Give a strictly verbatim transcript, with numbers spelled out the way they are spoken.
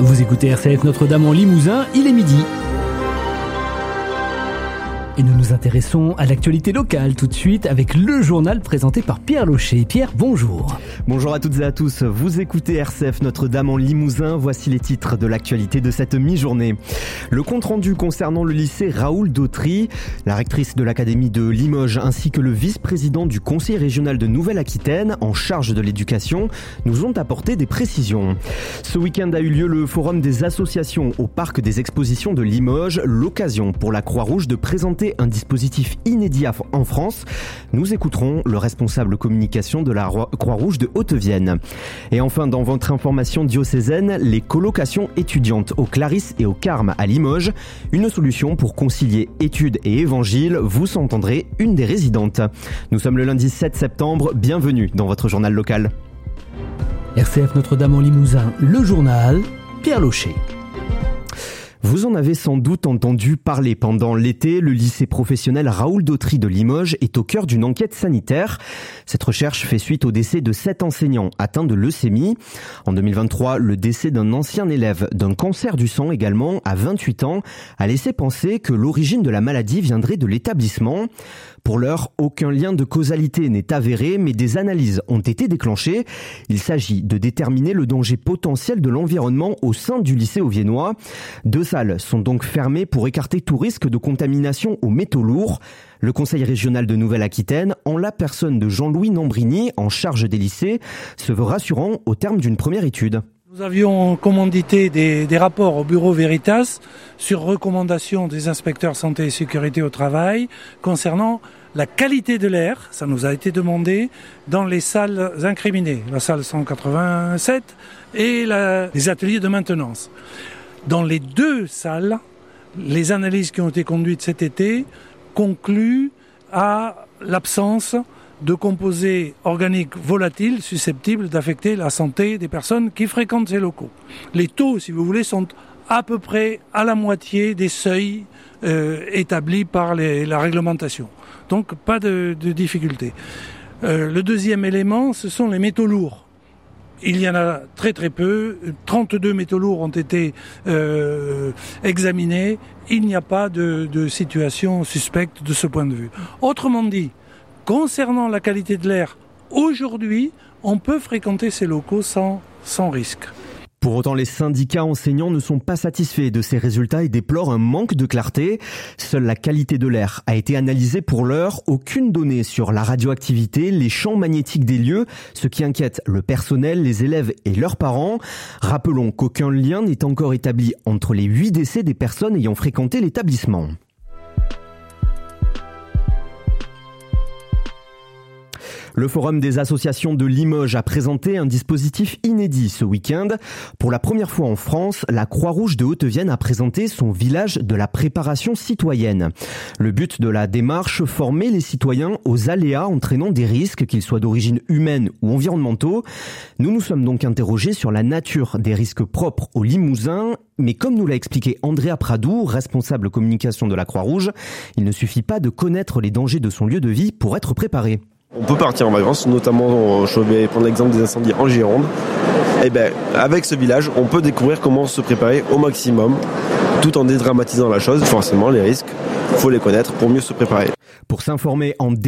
Vous écoutez R C F Notre-Dame en Limousin, il est midi. Et nous nous intéressons à l'actualité locale tout de suite avec le journal présenté par Pierre Locher. Pierre, bonjour. Bonjour à toutes et à tous. Vous écoutez R C F Notre-Dame en Limousin. Voici les titres de l'actualité de cette mi-journée. Le compte-rendu concernant le lycée Raoul Dautry, la rectrice de l'académie de Limoges ainsi que le vice-président du conseil régional de Nouvelle-Aquitaine en charge de l'éducation nous ont apporté des précisions. Ce week-end a eu lieu le forum des associations au parc des expositions de Limoges, l'occasion pour la Croix-Rouge de présenter un dispositif inédit en France. Nous écouterons le responsable communication de la Croix-Rouge de Haute-Vienne. Et enfin, dans votre information diocésaine, les colocations étudiantes au Clarisse et au Carme à Limoges. Une solution pour concilier études et évangile. Vous entendrez une des résidentes. Nous sommes le lundi sept septembre. Bienvenue dans votre journal local. R C F Notre-Dame en Limousin, le journal, Pierre Locher. Vous en avez sans doute entendu parler pendant l'été, le lycée professionnel Raoul Dautry de Limoges est au cœur d'une enquête sanitaire. Cette recherche fait suite au décès de sept enseignants atteints de leucémie. En deux mille vingt-trois, le décès d'un ancien élève d'un cancer du sang également, à vingt-huit ans, a laissé penser que l'origine de la maladie viendrait de l'établissement. Pour l'heure, aucun lien de causalité n'est avéré, mais des analyses ont été déclenchées. Il s'agit de déterminer le danger potentiel de l'environnement au sein du lycée auviennois. Deux salles sont donc fermées pour écarter tout risque de contamination aux métaux lourds. Le conseil régional de Nouvelle-Aquitaine, en la personne de Jean-Louis Nambrini, en charge des lycées, se veut rassurant au terme d'une première étude. Nous avions commandité des, des rapports au bureau Veritas sur recommandation des inspecteurs santé et sécurité au travail concernant la qualité de l'air, ça nous a été demandé, dans les salles incriminées, la salle cent quatre-vingt-sept et la, les ateliers de maintenance. Dans les deux salles, les analyses qui ont été conduites cet été concluent à l'absence de composés organiques volatiles susceptibles d'affecter la santé des personnes qui fréquentent ces locaux. Les taux, si vous voulez, sont à peu près à la moitié des seuils euh, établis par les, la réglementation. Donc pas de, de difficulté. Euh, le deuxième élément, ce sont les métaux lourds. Il y en a très très peu. trente-deux métaux lourds ont été euh, examinés. Il n'y a pas de, de situation suspecte de ce point de vue. Autrement dit, concernant la qualité de l'air, aujourd'hui, on peut fréquenter ces locaux sans, sans risque. Pour autant, les syndicats enseignants ne sont pas satisfaits de ces résultats et déplorent un manque de clarté. Seule la qualité de l'air a été analysée pour l'heure. Aucune donnée sur la radioactivité, les champs magnétiques des lieux, ce qui inquiète le personnel, les élèves et leurs parents. Rappelons qu'aucun lien n'est encore établi entre les huit décès des personnes ayant fréquenté l'établissement. Le Forum des associations de Limoges a présenté un dispositif inédit ce week-end. Pour la première fois en France, la Croix-Rouge de Haute-Vienne a présenté son village de la préparation citoyenne. Le but de la démarche, former les citoyens aux aléas entraînant des risques, qu'ils soient d'origine humaine ou environnementaux. Nous nous sommes donc interrogés sur la nature des risques propres aux Limousins. Mais comme nous l'a expliqué Andrea Pradou, responsable communication de la Croix-Rouge, il ne suffit pas de connaître les dangers de son lieu de vie pour être préparé. On peut partir en vacances, notamment, je vais prendre l'exemple des incendies en Gironde. Et ben, avec ce village, on peut découvrir comment se préparer au maximum, tout en dédramatisant la chose. Forcément, les risques, il faut les connaître pour mieux se préparer. Pour s'informer en